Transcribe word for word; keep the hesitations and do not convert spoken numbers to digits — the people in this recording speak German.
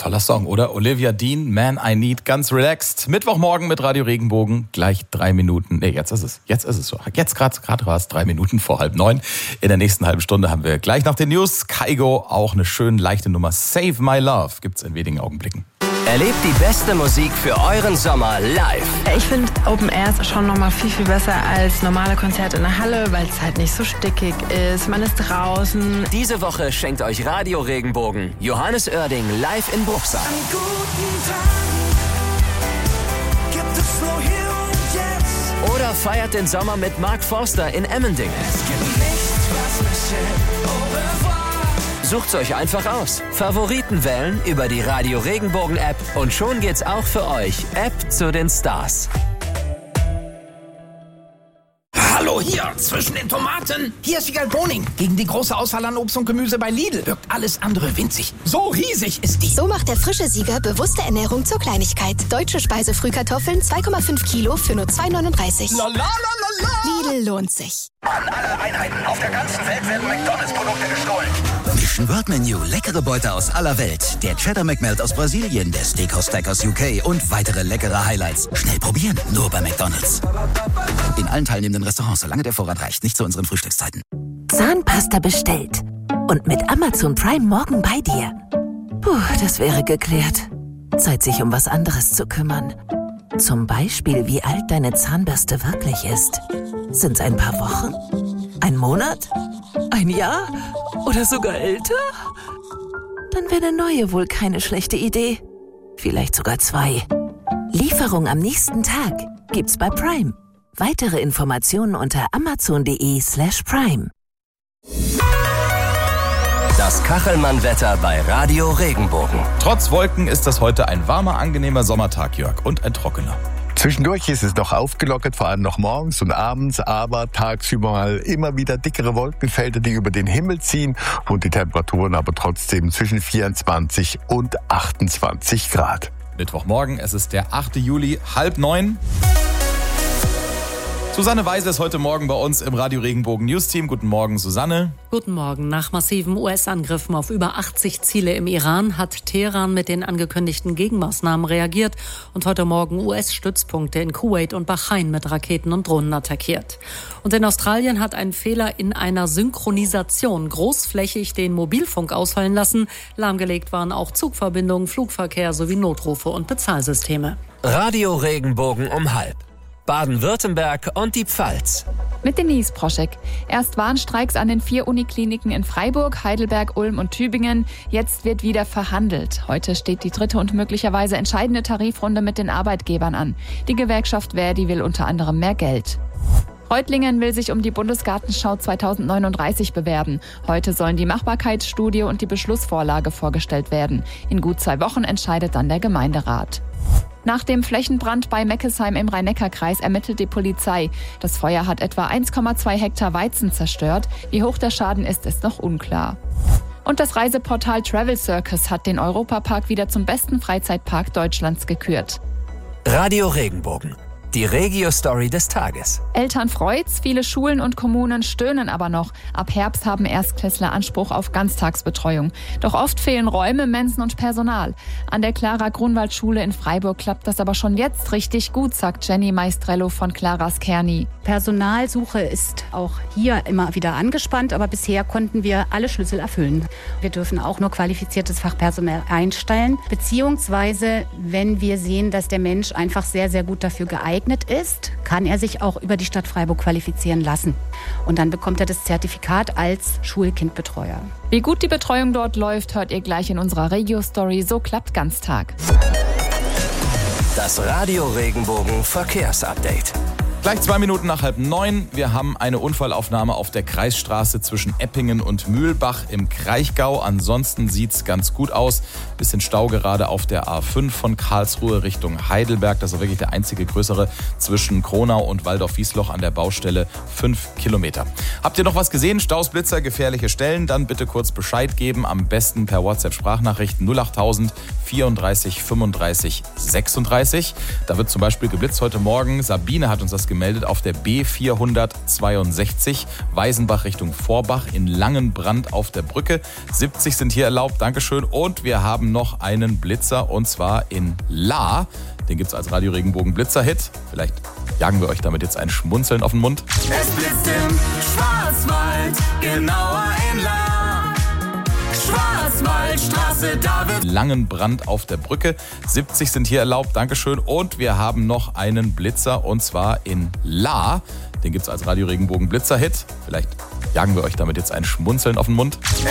Toller Song, oder? Olivia Dean, Man I Need, ganz relaxed. Mittwochmorgen mit Radio Regenbogen, gleich drei Minuten, nee, jetzt ist es, jetzt ist es so. Jetzt gerade gerade war es drei Minuten vor halb neun. In der nächsten halben Stunde haben wir gleich nach den News Kygo, auch eine schön leichte Nummer. Save My Love gibt's in wenigen Augenblicken. Erlebt die beste Musik für euren Sommer live. Ich finde Open Air ist schon nochmal viel, viel besser als normale Konzerte in der Halle, weil es halt nicht so stickig ist. Man ist draußen. Diese Woche schenkt euch Radio Regenbogen Johannes Oerding live in Bruchsal. An guten Tagen gibt es nur hier und jetzt. Oder feiert den Sommer mit Mark Forster in Emmendingen. Es gibt nichts, was mich hält. Au revoir. Sucht's euch einfach aus. Favoriten wählen über die Radio Regenbogen App und schon geht's auch für euch. App zu den Stars. Hallo hier, zwischen den Tomaten. Hier ist Vigal Boning. Gegen die große Auswahl an Obst und Gemüse bei Lidl wirkt alles andere winzig. So riesig ist die. So macht der frische Sieger bewusste Ernährung zur Kleinigkeit. Deutsche Speisefrühkartoffeln zwei Komma fünf Kilo für nur zwei neununddreißig. La la la la la. Lidl lohnt sich. An alle Einheiten auf der ganzen Welt werden McDonalds-Produkte gestohlen. Mission World Menu, leckere Beute aus aller Welt. Der Cheddar McMelt aus Brasilien, der Steakhouse Stack aus U K und weitere leckere Highlights. Schnell probieren, nur bei McDonalds. In allen teilnehmenden Restaurants, solange der Vorrat reicht, nicht zu unseren Frühstückszeiten. Zahnpasta bestellt und mit Amazon Prime morgen bei dir. Puh, das wäre geklärt. Zeit, sich um was anderes zu kümmern. Zum Beispiel, wie alt deine Zahnbürste wirklich ist. Sind's ein paar Wochen? Ein Monat? Ein Jahr? Oder sogar älter? Dann wäre eine neue wohl keine schlechte Idee. Vielleicht sogar zwei. Lieferung am nächsten Tag gibt's bei Prime. Weitere Informationen unter amazon.de slash prime. Das Kachelmann-Wetter bei Radio Regenbogen. Trotz Wolken ist das heute ein warmer, angenehmer Sommertag, Jörg, und ein trockener. Zwischendurch ist es noch aufgelockert, vor allem noch morgens und abends, aber tagsüber mal immer wieder dickere Wolkenfelder, die über den Himmel ziehen und die Temperaturen aber trotzdem zwischen vierundzwanzig und achtundzwanzig Grad. Mittwochmorgen, es ist der achte Juli, halb neun. Susanne Weise ist heute Morgen bei uns im Radio Regenbogen News Team. Guten Morgen, Susanne. Guten Morgen. Nach massiven U S-Angriffen auf über achtzig Ziele im Iran hat Teheran mit den angekündigten Gegenmaßnahmen reagiert und heute Morgen U S-Stützpunkte in Kuwait und Bahrain mit Raketen und Drohnen attackiert. Und in Australien hat ein Fehler in einer Synchronisation großflächig den Mobilfunk ausfallen lassen. Lahmgelegt waren auch Zugverbindungen, Flugverkehr sowie Notrufe und Bezahlsysteme. Radio Regenbogen um halb. Baden-Württemberg und die Pfalz. Mit Denise Proschek. Erst Warnstreiks an den vier Unikliniken in Freiburg, Heidelberg, Ulm und Tübingen. Jetzt wird wieder verhandelt. Heute steht die dritte und möglicherweise entscheidende Tarifrunde mit den Arbeitgebern an. Die Gewerkschaft Verdi will unter anderem mehr Geld. Reutlingen will sich um die Bundesgartenschau zweitausendneununddreißig bewerben. Heute sollen die Machbarkeitsstudie und die Beschlussvorlage vorgestellt werden. In gut zwei Wochen entscheidet dann der Gemeinderat. Nach dem Flächenbrand bei Meckesheim im Rhein-Neckar-Kreis ermittelt die Polizei. Das Feuer hat etwa eins Komma zwei Hektar Weizen zerstört. Wie hoch der Schaden ist, ist noch unklar. Und das Reiseportal Travel Circus hat den Europapark wieder zum besten Freizeitpark Deutschlands gekürt. Radio Regenbogen. Die Regio-Story des Tages. Eltern freut's, viele Schulen und Kommunen stöhnen aber noch. Ab Herbst haben Erstklässler Anspruch auf Ganztagsbetreuung. Doch oft fehlen Räume, Mensen und Personal. An der Clara-Grunwald-Schule in Freiburg klappt das aber schon jetzt richtig gut, sagt Jenny Maestrello von Claras Kerni. Personalsuche ist auch hier immer wieder angespannt, aber bisher konnten wir alle Schlüssel erfüllen. Wir dürfen auch nur qualifiziertes Fachpersonal einstellen, beziehungsweise wenn wir sehen, dass der Mensch einfach sehr, sehr gut dafür geeignet ist, kann er sich auch über die Stadt Freiburg qualifizieren lassen. Und dann bekommt er das Zertifikat als Schulkindbetreuer. Wie gut die Betreuung dort läuft, hört ihr gleich in unserer Regio-Story. So klappt Ganztag. Das Radio Regenbogen Verkehrsupdate. Gleich zwei Minuten nach halb neun. Wir haben eine Unfallaufnahme auf der Kreisstraße zwischen Eppingen und Mühlbach im Kraichgau. Ansonsten sieht's ganz gut aus. Bisschen Stau gerade auf der A fünf von Karlsruhe Richtung Heidelberg. Das ist wirklich der einzige größere zwischen Kronau und Waldorf-Wiesloch an der Baustelle. Fünf Kilometer. Habt ihr noch was gesehen? Staus, Blitzer, gefährliche Stellen? Dann bitte kurz Bescheid geben. Am besten per WhatsApp-Sprachnachricht null achttausend vierunddreißig fünfunddreißig sechsunddreißig. Da wird zum Beispiel geblitzt heute Morgen. Sabine hat uns das gemeldet auf der B vierhundertzweiundsechzig, Weißenbach Richtung Vorbach, in langen Brand auf der Brücke. siebzig sind hier erlaubt, Dankeschön. Und wir haben noch einen Blitzer, und zwar in Lahr. Den gibt's als Radio Regenbogen Blitzer-Hit. Vielleicht jagen wir euch damit jetzt ein Schmunzeln auf den Mund. Es blitzt im Schwarzwald, genauer in Lahr. Schwarzwaldstraße, David. Langen Brand auf der Brücke. siebzig sind hier erlaubt, Dankeschön. Und wir haben noch einen Blitzer, und zwar in Lahr. Den gibt's als Radio Regenbogen Blitzer-Hit. Vielleicht jagen wir euch damit jetzt ein Schmunzeln auf den Mund. Es